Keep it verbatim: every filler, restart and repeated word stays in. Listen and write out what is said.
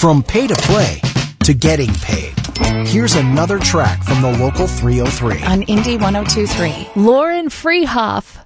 From pay to play to getting paid. Here's another track from the local three oh three. On Indy one oh two point three. Lauren Freehoff